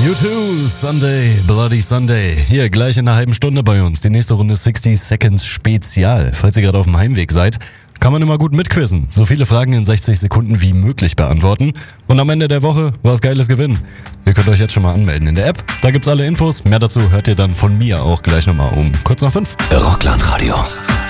U2, Sunday, Bloody Sunday. Hier gleich in einer halben Stunde bei uns. Die nächste Runde 60 Seconds Spezial. Falls ihr gerade auf dem Heimweg seid, kann man immer gut mitquizzen. So viele Fragen in 60 Sekunden wie möglich beantworten. Und am Ende der Woche was Geiles gewinnen. Ihr könnt euch jetzt schon mal anmelden in der App. Da gibt's alle Infos. Mehr dazu hört ihr dann von mir auch gleich nochmal um kurz nach 5. Rockland Radio.